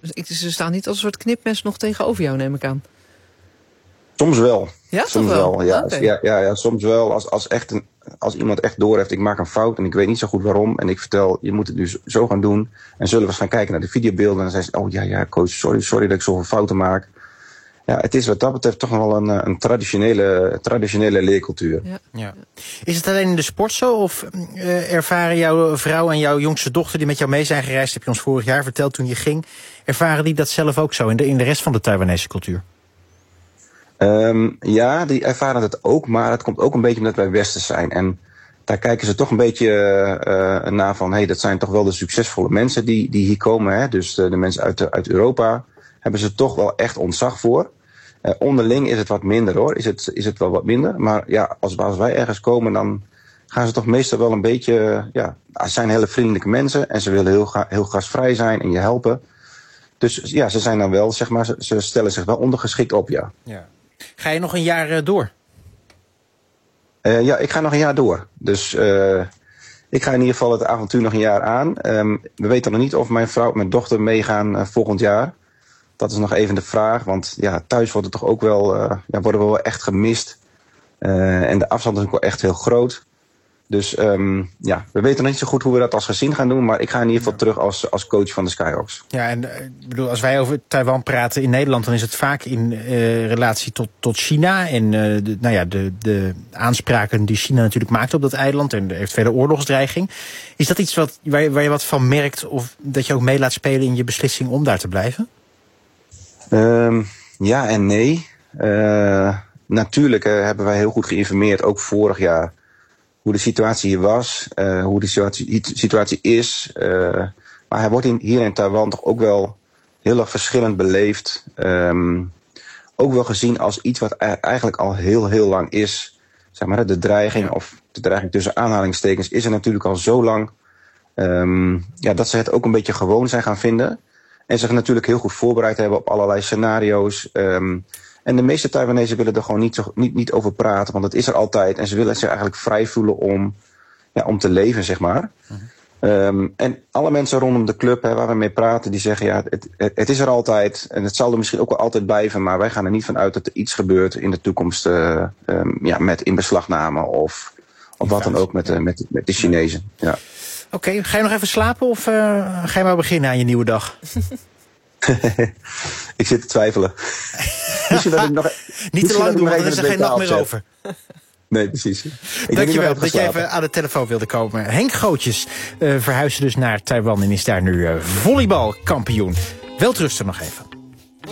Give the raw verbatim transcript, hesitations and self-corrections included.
Ze staan niet als een soort knipmes nog tegenover jou, neem ik aan. Soms wel. Ja, soms toch wel? wel. Ja, Okay. ja, ja, ja, soms wel. Als, als, echt een, als iemand echt doorheeft, ik maak een fout en ik weet niet zo goed waarom. En ik vertel, je moet het dus zo gaan doen. En zullen we eens gaan kijken naar de videobeelden. En dan zeggen ze, oh ja, ja, coach, sorry, sorry dat ik zoveel fouten maak. Ja, het is wat dat betreft toch nog wel een, een traditionele, traditionele leercultuur. Ja. Ja. Is het alleen in de sport zo? Of uh, ervaren jouw vrouw en jouw jongste dochter die met jou mee zijn gereisd, heb je ons vorig jaar verteld toen je ging, ervaren die dat zelf ook zo in de, in de rest van de Taiwanese cultuur? Um, ja, die ervaren het ook, maar het komt ook een beetje omdat wij Westers zijn. En daar kijken ze toch een beetje uh, naar van, hé, hey, dat zijn toch wel de succesvolle mensen die, die hier komen. Hè? Dus de, de mensen uit, uit Europa hebben ze toch wel echt ontzag voor. Uh, onderling is het wat minder hoor, is het, is het wel wat minder. Maar ja, als, als wij ergens komen, dan gaan ze toch meestal wel een beetje, ja, ze zijn hele vriendelijke mensen en ze willen heel, heel gastvrij zijn en je helpen. Dus ja, ze zijn dan wel, zeg maar, ze, ze stellen zich wel ondergeschikt op, ja. Ja. Ga je nog een jaar uh, door? Uh, ja, ik ga nog een jaar door. Dus uh, ik ga in ieder geval het avontuur nog een jaar aan. Um, we weten nog niet of mijn vrouw en mijn dochter meegaan uh, volgend jaar. Dat is nog even de vraag, want ja, thuis wordt het toch ook wel, uh, ja, worden we wel echt gemist. Uh, en de afstand is ook wel echt heel groot. Dus um, ja, we weten nog niet zo goed hoe we dat als gezin gaan doen. Maar ik ga in ieder geval terug als, als coach van de Skyhawks. Ja, en ik bedoel, als wij over Taiwan praten in Nederland, dan is het vaak in uh, relatie tot, tot China. En uh, de, nou ja, de, de aanspraken die China natuurlijk maakt op dat eiland. En er heeft verder oorlogsdreiging. Is dat iets wat, waar, je, waar je wat van merkt of dat je ook mee laat spelen in je beslissing om daar te blijven? Um, ja en nee. Uh, natuurlijk uh, hebben wij heel goed geïnformeerd, ook vorig jaar, hoe de situatie hier was, uh, hoe de situatie, situatie is. Uh, maar hij wordt in, hier in Taiwan toch ook wel heel erg verschillend beleefd. Um, ook wel gezien als iets wat eigenlijk al heel, heel lang is. Zeg maar, de dreiging, of de dreiging tussen aanhalingstekens, is er natuurlijk al zo lang. Um, ja, dat ze het ook een beetje gewoon zijn gaan vinden. En zich natuurlijk heel goed voorbereid hebben op allerlei scenario's. Um, En de meeste Taiwanese willen er gewoon niet, zo, niet, niet over praten, want het is er altijd. En ze willen zich eigenlijk vrij voelen om, ja, om te leven, zeg maar. Uh-huh. Um, en alle mensen rondom de club hè, waar we mee praten, die zeggen, ja, het, het, het is er altijd. En het zal er misschien ook wel altijd blijven, maar wij gaan er niet van uit dat er iets gebeurt in de toekomst. Uh, um, ja, met inbeslagname of, of wat dan ook met, uh, met, met de Chinezen. Ja. Oké, okay, ga je nog even slapen of uh, ga je maar beginnen aan je nieuwe dag? Ik zit te twijfelen. Misschien dat ik nog, niet te lang doen, want dan is er geen nacht meer over. Nee, precies. Dankjewel dat je even aan de telefoon wilde komen. Henk Gootjes uh, verhuisde dus naar Taiwan en is daar nu uh, volleybalkampioen. Welterusten nog even.